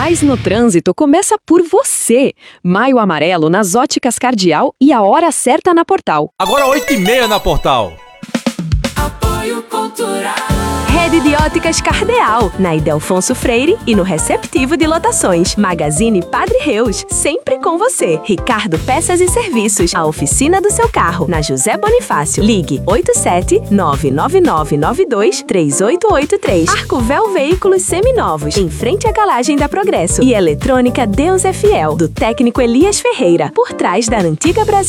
Paz no trânsito começa por você. Maio Amarelo nas Óticas Cardial e a hora certa na Portal. Agora 8h30 na Portal. Apoio Cultural. Rede de Óticas Cardeal, na Ildefonso Freire e no Receptivo de Lotações. Magazine Padre Reus, sempre com você. Ricardo Peças e Serviços, a oficina do seu carro, na José Bonifácio. Ligue 87-99992-3883. Arcovel Veículos Seminovos, em frente à Galagem da Progresso. E Eletrônica Deus é Fiel, do técnico Elias Ferreira, por trás da antiga Brasil.